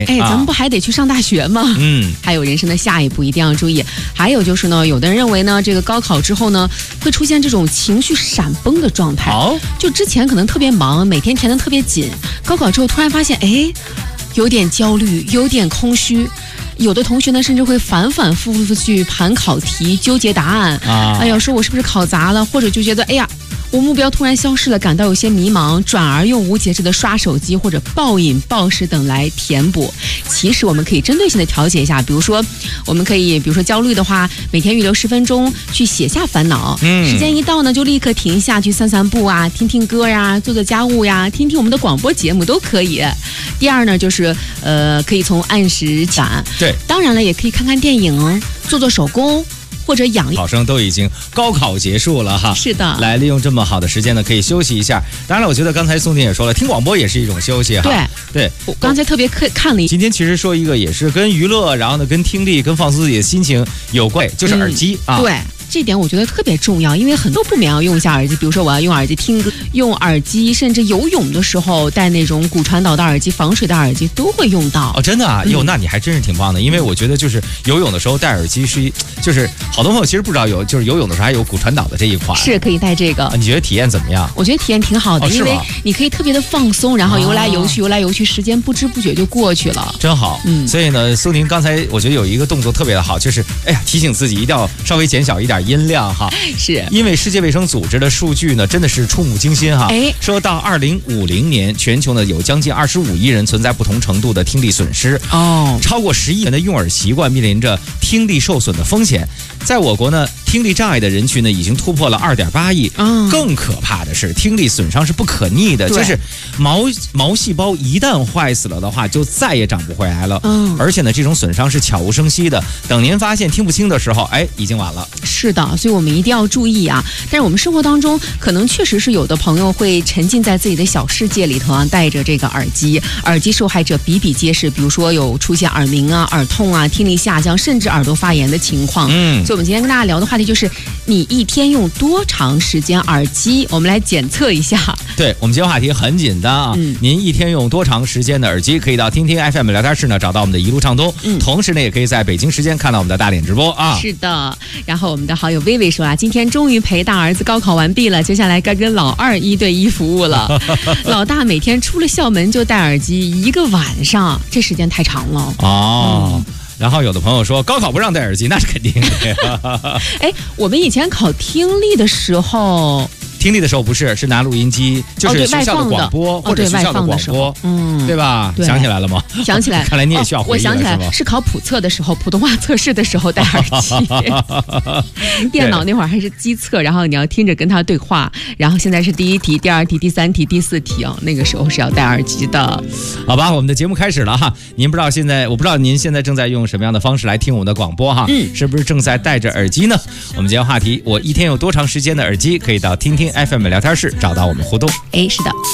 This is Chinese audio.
哎，咱们不还得去上大学吗？还有人生的下一步一定要注意。还有就是呢，有的人认为呢，这个高考之后呢，会出现这种情绪闪崩的状态。就之前可能特别忙，每天填得特别紧，高考之后突然发现，哎，有点焦虑，有点空虚。有的同学呢，甚至会反反复复去盘考题，纠结答案。哎呀，说我是不是考砸了？或者就觉得，哎呀，我目标突然消失了，感到有些迷茫，转而用无节制的刷手机或者暴饮暴食等来填补。其实我们可以针对性的调节一下，比如说，我们可以，比如说焦虑的话，每天预留10分钟去写下烦恼。时间一到呢，就立刻停下去散散步啊，听听歌呀，做做家务呀，听听我们的广播节目都可以。第二呢，就是可以从按时起。 对， 当然了，也可以看看电影，做做手工。或者养考生都已经高考结束了哈， 是的， 来利用这么好的时间呢，可以休息一下。当然了，我觉得刚才宋婷也说了，听广播也是一种休息哈。对， 我刚才特别看了一。 今天其实说一个也是跟娱乐，然后呢跟听力、跟放松自己的心情有关，就是耳机啊。 对。这点我觉得特别重要，因为很多不免要用一下耳机，比如说我要用耳机听歌，用耳机，甚至游泳的时候戴那种骨传导的耳机、防水的耳机都会用到。 哦，真的啊？那你还真是挺棒的，因为我觉得就是游泳的时候戴耳机就是好多朋友其实不知道就是游泳的时候还有骨传导的这一款， 是可以戴这个。 你觉得体验怎么样？ 我觉得体验挺好的，因为你可以特别的放松，然后游来游去，时间不知不觉就过去了， 真好。所以呢，苏宁刚才我觉得有一个动作特别的好，就是提醒自己一定要稍微减小一点音量哈。 是因为世界卫生组织的数据呢，真的是触目惊心哈。说到2050年，全球呢有将近25亿人存在不同程度的听力损失。超过10亿人的用耳习惯面临着听力受损的风险。在我国呢，听力障碍的人群呢已经突破了2.8亿。更可怕的是，听力损伤是不可逆的，就是毛细胞一旦坏死了的话，就再也长不回来了。而且呢，这种损伤是悄无声息的，等您发现听不清的时候，已经晚了。 是的，所以我们一定要注意啊。但是我们生活当中，可能确实是有的朋友会沉浸在自己的小世界里头啊，戴着这个耳机受害者比比皆是。比如说有出现耳鸣啊、耳痛啊、听力下降，甚至耳朵发炎的情况。所以我们今天跟大家聊的话题就是，你一天用多长时间耳机？我们来检测一下。 对，我们今天话题很简单啊，您一天用多长时间的耳机？可以到听听 FM 聊天室呢找到我们的一路畅通。同时呢，也可以在北京时间看到我们的大脸直播啊。 是的，然后我们的好友薇薇说啊，今天终于陪大儿子高考完毕了，接下来该跟老二1对1服务了。老大每天出了校门就戴耳机1个晚上，这时间太长了。 然后有的朋友说高考不让戴耳机，那是肯定的。 我们以前考听力的时候不是拿录音机，就是学校的广播或者学校的广播，对吧？想起来了吗？ 想起来， 看来你也需要回忆了。 我想起来是考普测的时候，普通话测试的时候戴耳机。电脑那会儿还是机测，然后你要听着跟他对话，然后现在是第1题、第2题、第3题、第4题啊，那个时候是要戴耳机的。 好吧，我们的节目开始了哈。我不知道您现在正在用什么样的方式来听我们的广播哈？是不是正在戴着耳机呢？我们今天话题，我一天有多长时间的耳机？可以到听听FM 聊天室找到我们互动。 是的。